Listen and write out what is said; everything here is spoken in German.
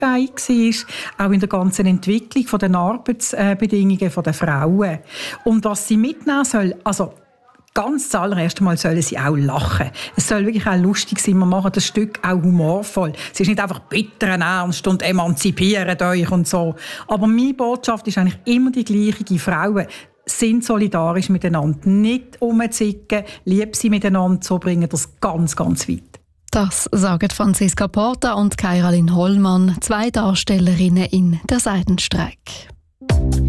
dabei war, auch in der ganzen Entwicklung der Arbeitsbedingungen der Frauen. Und was sie mitnehmen soll, also ganz zuallererst Mal sollen sie auch lachen. Es soll wirklich auch lustig sein. Wir machen das Stück auch humorvoll. Es ist nicht einfach bitteren Ernst und emanzipiert euch und so. Aber meine Botschaft ist eigentlich immer die gleiche. Die Frauen sind solidarisch miteinander. Nicht umzicken, lieb sie miteinander, so bringen das ganz, ganz weit. Das sagen Franziska Porta und Kairalin Hollmann, 2 Darstellerinnen in «Der Seidenstreik».